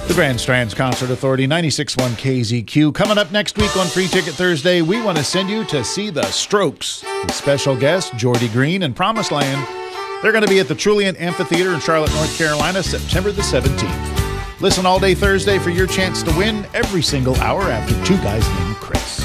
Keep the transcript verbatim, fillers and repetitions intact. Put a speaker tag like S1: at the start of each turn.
S1: The Grand Strands Concert Authority, ninety-six point one K Z Q. Coming up next week on Free Ticket Thursday, we want to send you to see the Strokes with special guest Geordie Green and Promised Land. They're going to be at the Trulient Amphitheater in Charlotte, North Carolina, September the seventeenth. Listen all day Thursday for your chance to win every single hour after Two Guys Named Craig.